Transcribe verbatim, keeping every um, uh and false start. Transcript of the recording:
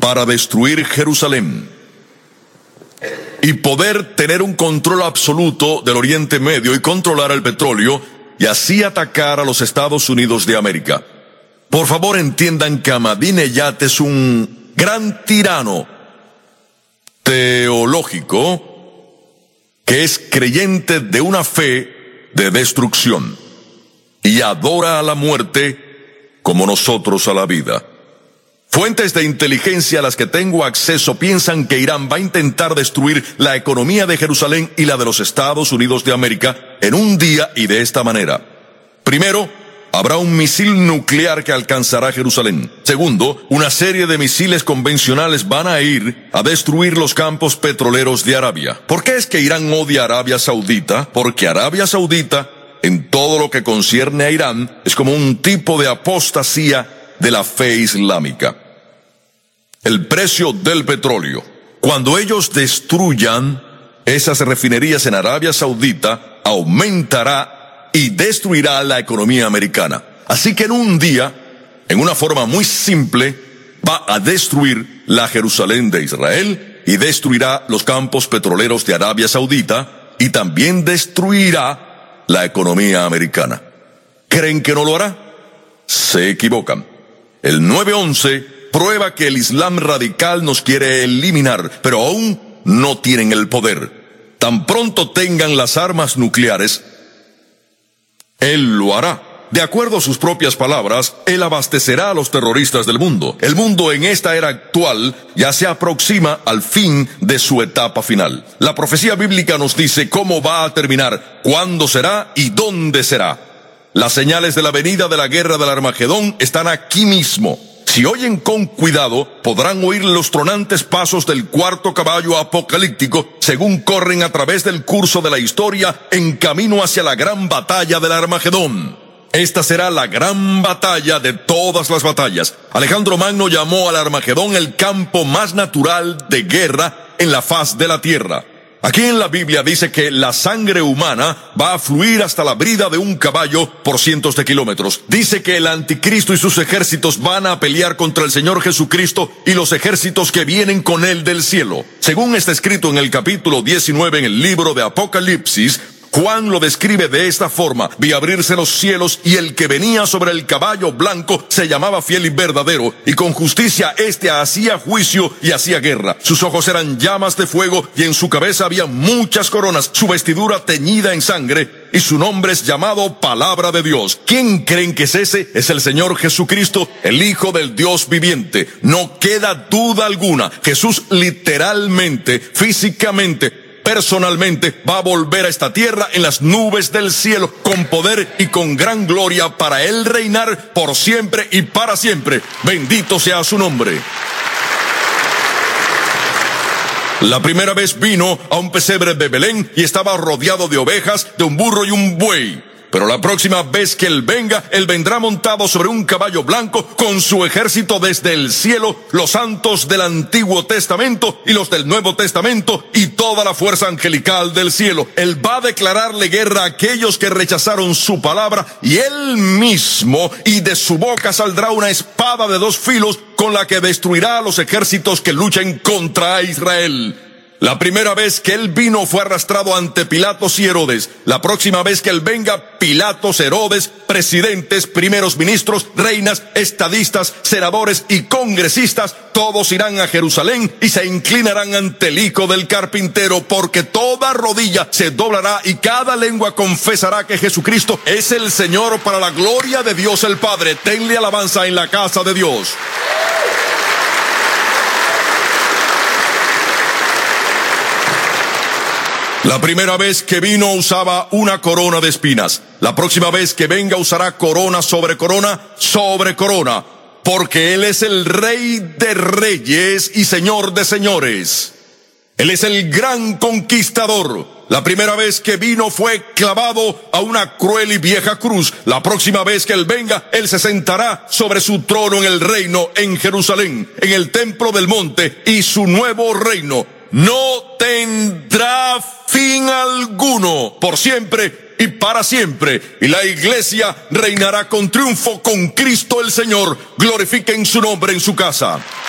para destruir Jerusalén y poder tener un control absoluto del Oriente Medio y controlar el petróleo y así atacar a los Estados Unidos de América. Por favor, entiendan que Ahmadinejad es un gran tirano teológico que es creyente de una fe de destrucción y adora a la muerte como nosotros a la vida. Fuentes de inteligencia a las que tengo acceso piensan que Irán va a intentar destruir la economía de Jerusalén y la de los Estados Unidos de América en un día y de esta manera. Primero, habrá un misil nuclear que alcanzará Jerusalén. Segundo, una serie de misiles convencionales van a ir a destruir los campos petroleros de Arabia. ¿Por qué es que Irán odia a Arabia Saudita? Porque Arabia Saudita, en todo lo que concierne a Irán, es como un tipo de apostasía de la fe islámica. El precio del petróleo. Cuando ellos destruyan esas refinerías en Arabia Saudita, aumentará y destruirá la economía americana. Así que en un día, en una forma muy simple, va a destruir la Jerusalén de Israel y destruirá los campos petroleros de Arabia Saudita y también destruirá la economía americana. ¿Creen que no lo hará? Se equivocan. El nueve once prueba que el Islam radical nos quiere eliminar, pero aún no tienen el poder. Tan pronto tengan las armas nucleares, Él lo hará. De acuerdo a sus propias palabras, Él abastecerá a los terroristas del mundo. El mundo en esta era actual ya se aproxima al fin de su etapa final. La profecía bíblica nos dice cómo va a terminar, cuándo será y dónde será. Las señales de la venida de la guerra del Armagedón están aquí mismo. Si oyen con cuidado, podrán oír los tronantes pasos del cuarto caballo apocalíptico según corren a través del curso de la historia en camino hacia la gran batalla del Armagedón. Esta será la gran batalla de todas las batallas. Alejandro Magno llamó al Armagedón el campo más natural de guerra en la faz de la tierra. Aquí en la Biblia dice que la sangre humana va a fluir hasta la brida de un caballo por cientos de kilómetros. Dice que el anticristo y sus ejércitos van a pelear contra el Señor Jesucristo y los ejércitos que vienen con él del cielo. Según está escrito en el capítulo diecinueve en el libro de Apocalipsis, Juan lo describe de esta forma: vi abrirse los cielos y el que venía sobre el caballo blanco se llamaba Fiel y Verdadero, y con justicia éste hacía juicio y hacía guerra. Sus ojos eran llamas de fuego y en su cabeza había muchas coronas, su vestidura teñida en sangre y su nombre es llamado Palabra de Dios. ¿Quién creen que es ese? Es el Señor Jesucristo, el Hijo del Dios viviente. No queda duda alguna. Jesús literalmente, físicamente, personalmente va a volver a esta tierra en las nubes del cielo con poder y con gran gloria para Él reinar por siempre y para siempre. Bendito sea su nombre. La primera vez vino a un pesebre de Belén y estaba rodeado de ovejas, de un burro y un buey. Pero la próxima vez que Él venga, Él vendrá montado sobre un caballo blanco con su ejército desde el cielo, los santos del Antiguo Testamento y los del Nuevo Testamento y toda la fuerza angelical del cielo. Él va a declararle guerra a aquellos que rechazaron su palabra y Él mismo, y de su boca saldrá una espada de dos filos con la que destruirá a los ejércitos que luchen contra Israel. La primera vez que Él vino fue arrastrado ante Pilatos y Herodes. La próxima vez que Él venga, Pilatos, Herodes, presidentes, primeros ministros, reinas, estadistas, senadores y congresistas, todos irán a Jerusalén y se inclinarán ante el Hijo del Carpintero, porque toda rodilla se doblará y cada lengua confesará que Jesucristo es el Señor, para la gloria de Dios el Padre. Tenle alabanza en la casa de Dios. La primera vez que vino usaba una corona de espinas. La próxima vez que venga usará corona sobre corona sobre corona, porque Él es el Rey de reyes y Señor de señores. Él es el gran conquistador. La primera vez que vino fue clavado a una cruel y vieja cruz. La próxima vez que Él venga, Él se sentará sobre su trono en el reino en Jerusalén, en el templo del monte, y su nuevo reino no tendrá fin alguno, por siempre y para siempre. Y la iglesia reinará con triunfo con Cristo el Señor. Glorifiquen su nombre en su casa.